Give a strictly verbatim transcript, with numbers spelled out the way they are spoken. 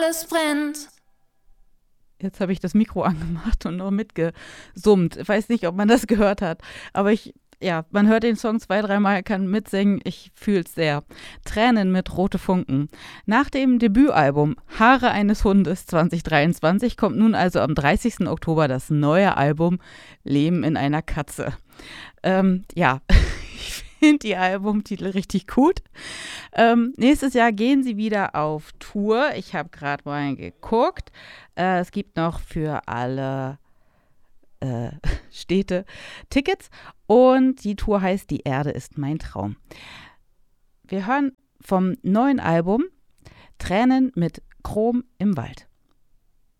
alles brennt. Jetzt habe ich das Mikro angemacht und noch mitgesummt. Ich weiß nicht, ob man das gehört hat, aber ich, ja, man hört den Song zwei, dreimal, kann mitsingen. Ich fühle es sehr. Tränen mit Rote Funken. Nach dem Debütalbum Haare eines Hundes zwanzig dreiundzwanzig kommt nun also am dreißigsten Oktober das neue Album Leben in einer Katze. Ähm, ja, ich finde die Albumtitel richtig gut. Ähm, nächstes Jahr gehen sie wieder auf Tour. Ich habe gerade mal geguckt. Äh, es gibt noch für alle äh, Städte Tickets und die Tour heißt Die Erde ist mein Traum. Wir hören vom neuen Album Tränen mit Chrom im Wald.